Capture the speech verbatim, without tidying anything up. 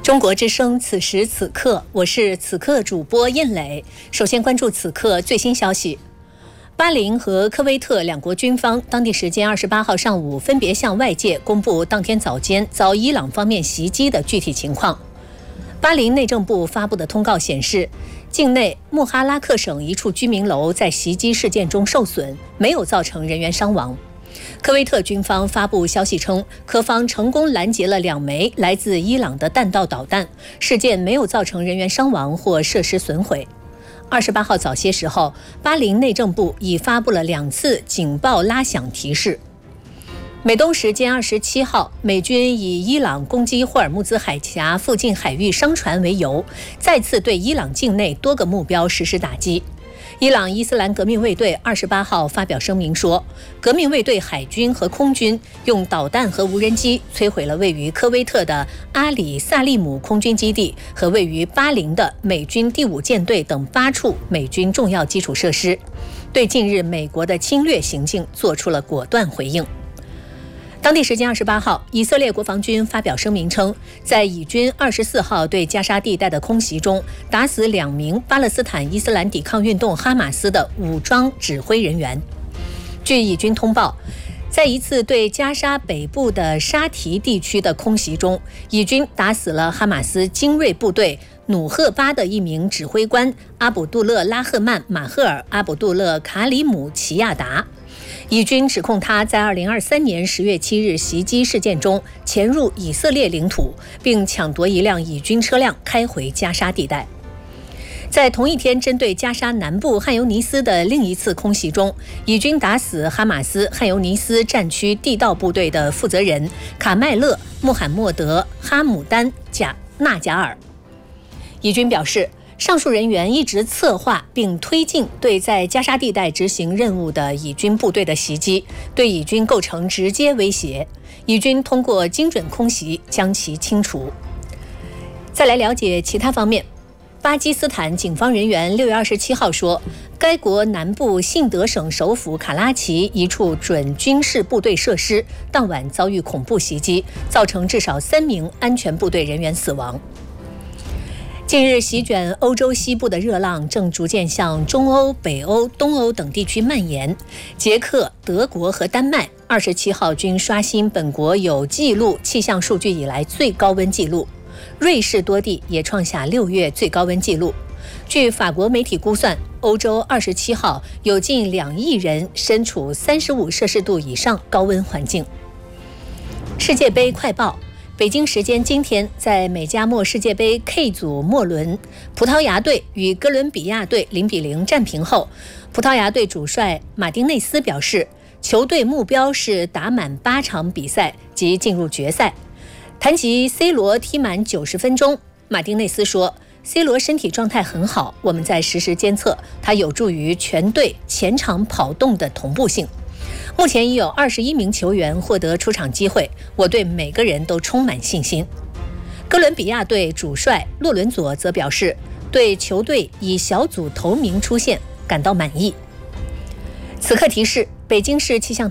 中国之声，此时此刻，我是此刻主播燕磊。首先关注此刻最新消息。巴林和科威特两国军方当地时间二十八号上午分别向外界公布当天早间遭伊朗方面袭击的具体情况。巴林内政部发布的通告显示，境内穆哈拉克省一处居民楼在袭击事件中受损，没有造成人员伤亡。科威特军方发布消息称，科方成功拦截了两枚来自伊朗的弹道导弹，事件没有造成人员伤亡或设施损毁。二十八号早些时候，巴林内政部已发布了两次警报拉响提示。美东时间二十七号，美军以伊朗攻击霍尔木兹海峡附近海域商船为由，再次对伊朗境内多个目标实施打击。伊朗伊斯兰革命卫队二十八号发表声明说，革命卫队海军和空军用导弹和无人机摧毁了位于科威特的阿里萨利姆空军基地和位于巴林的美军第五舰队等八处美军重要基础设施，对近日美国的侵略行径做出了果断回应。当地时间二十八号，以色列国防军发表声明称，在以军二十四号对加沙地带的空袭中，打死两名巴勒斯坦伊斯兰抵抗运动哈马斯的武装指挥人员。据以军通报，在一次对加沙北部的沙提地区的空袭中，以军打死了哈马斯精锐部队努赫巴的一名指挥官阿卜杜勒拉赫曼马赫尔阿卜杜勒卡里姆齐亚达。以军指控他在二零二三年十月七日袭击事件中潜入以色列领土，并抢夺一辆以军车辆开回加沙地带。在同一天，针对加沙南部汉尤尼斯的另一次空袭中，以军打死哈马斯汉尤尼斯战区地道部队的负责人卡麦勒·穆罕默德·哈姆丹·贾纳贾尔。以军表示，上述人员一直策划并推进对在加沙地带执行任务的以军部队的袭击，对以军构成直接威胁。以军通过精准空袭将其清除。再来了解其他方面。巴基斯坦警方人员六月二十七号说，该国南部信德省首府卡拉奇一处准军事部队设施当晚遭遇恐怖袭击，造成至少三名安全部队人员死亡。近日席卷欧洲西部的热浪正逐渐向中欧、北欧、东欧等地区蔓延。捷克、德国和丹麦二十七号均刷新本国有记录气象数据以来最高温记录，瑞士多地也创下六月最高温记录。据法国媒体估算，欧洲二十七号有近两亿人身处三十五摄氏度以上高温环境。世界杯快报。北京时间今天，在美加墨世界杯 K 组末轮，葡萄牙队与哥伦比亚队零比零战平后，葡萄牙队主帅马丁内斯表示，球队目标是打满八场比赛及进入决赛。谈及 C 罗踢满九十分钟，马丁内斯说 C 罗身体状态很好，我们在实时监测，他有助于全队前场跑动的同步性。目前已有二十一名球员获得出场机会，我对每个人都充满信心。哥伦比亚队主帅洛伦佐则表示，对球队以小组头名出现感到满意。此刻提示，北京市气象